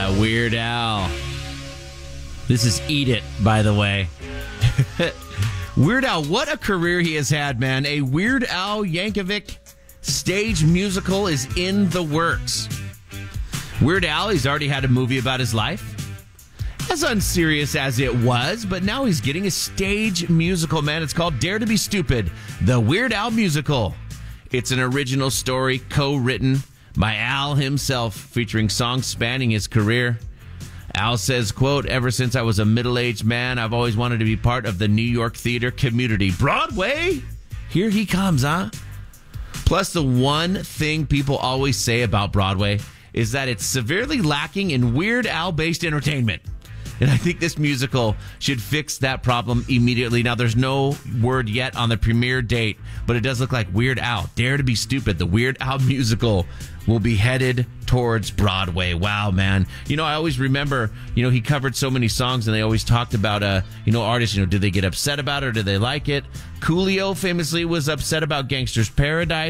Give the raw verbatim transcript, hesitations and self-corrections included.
Uh, Weird Al. This is Eat It, by the way. Weird Al, what a career he has had, man. A Weird Al Yankovic stage musical is in the works. Weird Al, he's already had a movie about his life. As unserious as it was, but now he's getting a stage musical, man. It's called Dare to Be Stupid, the Weird Al Musical. It's an original story co-written by Al himself, featuring songs spanning his career. Al says, quote, "Ever since I was a middle-aged man, I've always wanted to be part of the New York theater community. Broadway? Here he comes, huh?" Plus, the one thing people always say about Broadway is that it's severely lacking in Weird Al-based entertainment. And I think this musical should fix that problem immediately. Now, there's no word yet on the premiere date, but it does look like Weird Al, Dare to Be Stupid, the Weird Al musical, will be headed towards Broadway. Wow, man. You know, I always remember, you know, he covered so many songs, and they always talked about, uh, you know, artists, you know, did they get upset about it or did they like it? Coolio famously was upset about Gangster's Paradise.